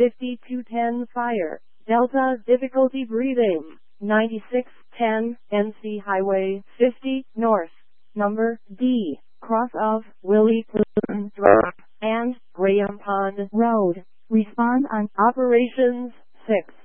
5210 Fire, Delta difficulty breathing, 9610 NC Highway 50 North, number D, cross of Willie Pluton Drive and Graham Pond Road. Respond on Operations 6.